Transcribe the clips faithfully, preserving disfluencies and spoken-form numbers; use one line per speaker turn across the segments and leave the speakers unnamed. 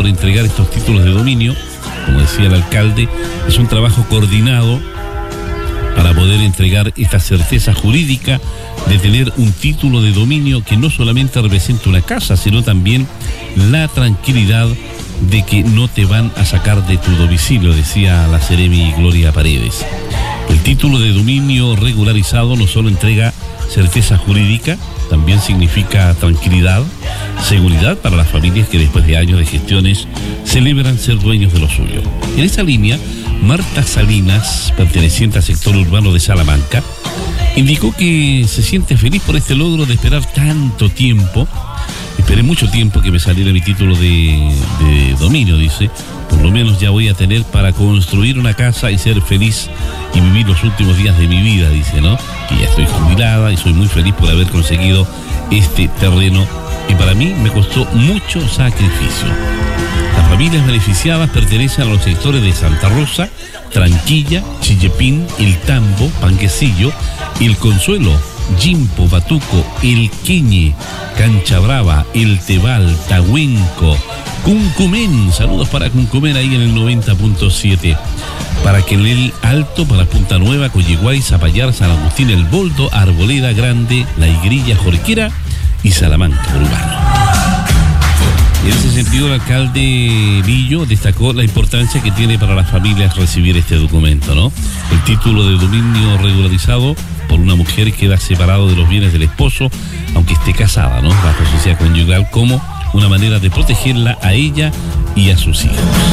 para entregar estos títulos de dominio, como decía el alcalde, es un trabajo coordinado para poder entregar esta certeza jurídica de tener un título de dominio que no solamente representa una casa, sino también la tranquilidad de que no te van a sacar de tu domicilio, decía la Seremi Gloria Paredes. El título de dominio regularizado no solo entrega certeza jurídica, también significa tranquilidad, seguridad para las familias que después de años de gestiones celebran ser dueños de lo suyo. En esa línea, Marta Salinas, perteneciente al sector urbano de Salamanca, indicó que se siente feliz por este logro de esperar tanto tiempo. Esperé mucho tiempo que me saliera mi título de, de dominio, dice. Por lo menos ya voy a tener para construir una casa y ser feliz y vivir los últimos días de mi vida, dice, ¿no? Que ya estoy jubilada y soy muy feliz por haber conseguido este terreno que para mí me costó mucho sacrificio. Las familias beneficiadas pertenecen a los sectores de Santa Rosa, Tranquilla, Chillepín, El Tambo, Panguecillo, El Consuelo, Yimpo, Batuco, El Queñe, Cancha Brava, El Tebal, Tahuenco, Cuncumén. Saludos para Cuncumén ahí en el noventa punto siete. Para Quelel Alto, para Punta Nueva, Coyeguay, Zapallar, San Agustín, El Boldo, Arboleda Grande, La Igrilla, Jorquera y Salamanca Urbano. En ese sentido, el alcalde Lillo destacó la importancia que tiene para las familias recibir este documento, ¿no? El título de dominio regularizado por una mujer queda separado de los bienes del esposo, aunque esté casada, ¿no? Bajo sociedad conyugal, como una manera de protegerla a ella y a sus hijos.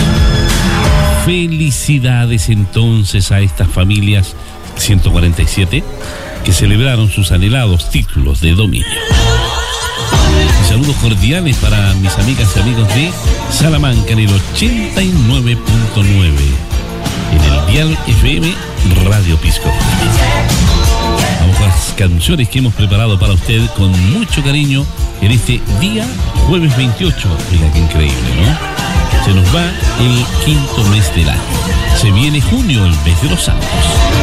Felicidades entonces a estas familias ciento cuarenta y siete que celebraron sus anhelados títulos de dominio. Y saludos cordiales para mis amigas y amigos de Salamanca en el ochenta y nueve punto nueve, en el dial F M Radio Pisco. Vamos con las canciones que hemos preparado para usted con mucho cariño en este día jueves veintiocho. Mira qué increíble, ¿no? Se nos va el quinto mes del año. Se viene junio, el mes de los santos.